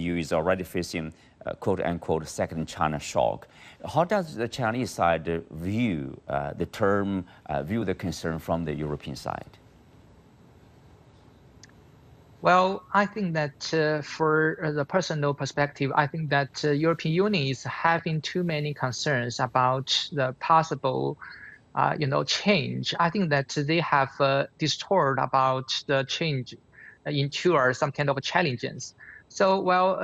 EU is already facing quote-unquote second China shock. How does the Chinese side view the concern from the European side? Well, I think that for the personal perspective, I think that European Union is having too many concerns about the possible, change. I think that they have distorted about the change into some kind of challenges. So,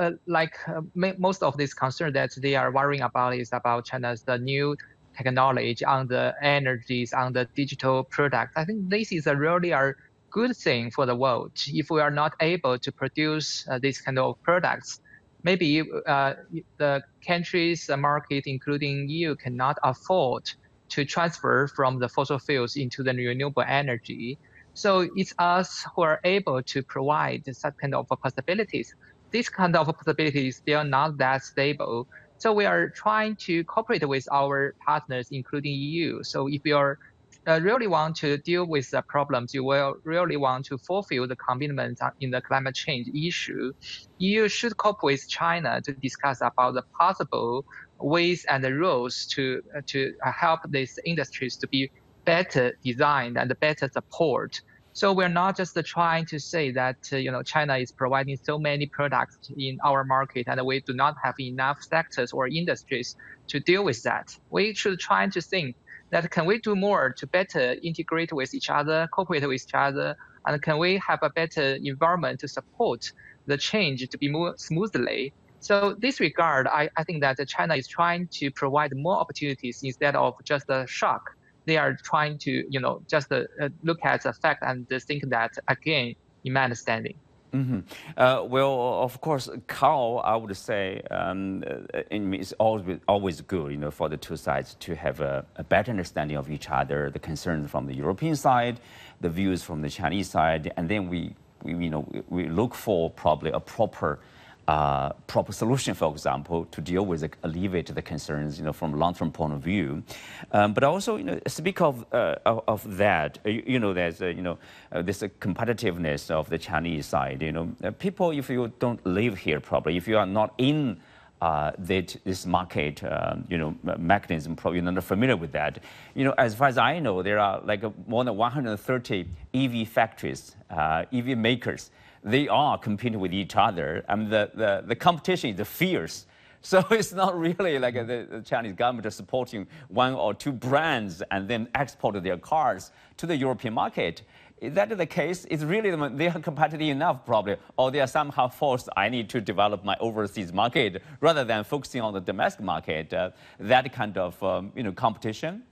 most of this concern that they are worrying about is about China's the new technology on the energies, on the digital products. I think this is a really a good thing for the world. If we are not able to produce these kind of products, maybe the country's market, including EU, cannot afford to transfer from the fossil fuels into the renewable energy. So it's us who are able to provide such kind of possibilities. This kind of possibilities still not that stable. So we are trying to cooperate with our partners, including EU. So if you are really want to deal with the problems, you will really want to fulfill the commitments in the climate change issue, EU should cooperate with China to discuss about the possible ways and the rules to help these industries to be better designed and better support. So we're not just trying to say that China is providing so many products in our market and we do not have enough sectors or industries to deal with that. We should try to think that can we do more to better integrate with each other, cooperate with each other, and can we have a better environment to support the change to be more smoothly? So this regard, I think that China is trying to provide more opportunities instead of just a shock. They are trying to, just look at the fact and think that, again, in my understanding. Well, of course, Carl, I would say it's always good, for the two sides to have a better understanding of each other, the concerns from the European side, the views from the Chinese side, and then we look for probably a proper solution, for example, to deal with, alleviate the concerns, from a long-term point of view. But also, speak of that, there's, this competitiveness of the Chinese side. People, if you don't live here, probably, if you are not in this market, mechanism, probably you're not familiar with that. As far as I know, there are like more than 130 EV factories, EV makers. They are competing with each other. I mean, the competition is fierce. So it's not really like the Chinese government is supporting one or two brands and then export their cars to the European market. Is that the case? It's really they are competitive enough, probably, or they are somehow forced, I need to develop my overseas market rather than focusing on the domestic market. That kind of competition.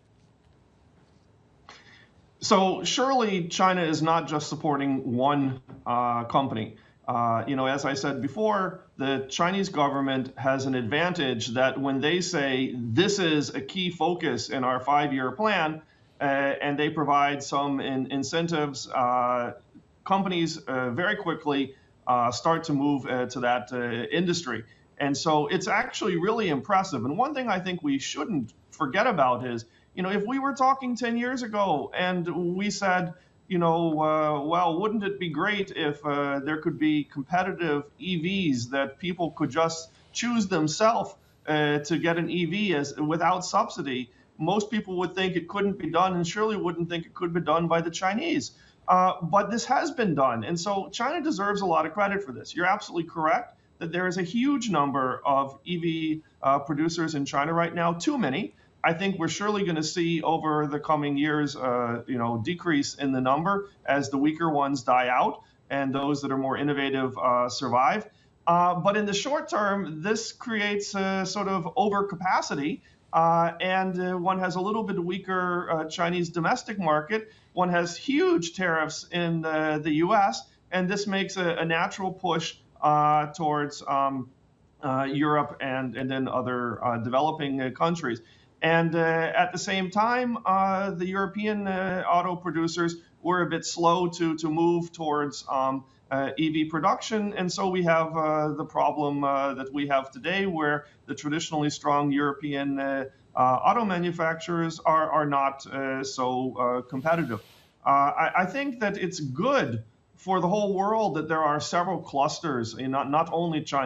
So surely China is not just supporting one company. As I said before, the Chinese government has an advantage that when they say this is a key focus in our 5-year plan, and they provide some incentives, companies very quickly start to move to that industry. And so it's actually really impressive. And one thing I think we shouldn't forget about is, if we were talking 10 years ago and we said, well, wouldn't it be great if there could be competitive EVs that people could just choose themselves to get an EV without subsidy? Most people would think it couldn't be done and surely wouldn't think it could be done by the Chinese. But this has been done. And so China deserves a lot of credit for this. You're absolutely correct that there is a huge number of EV producers in China right now, too many. I think we're surely going to see over the coming years, decrease in the number as the weaker ones die out and those that are more innovative survive. But in the short term, this creates a sort of overcapacity. And one has a little bit weaker Chinese domestic market. One has huge tariffs in the U.S., and this makes a natural push towards Europe and then other developing countries. And at the same time, the European auto producers were a bit slow to move towards EV production. And so we have the problem that we have today where the traditionally strong European auto manufacturers are not so competitive. I think that it's good for the whole world that there are several clusters, not only China.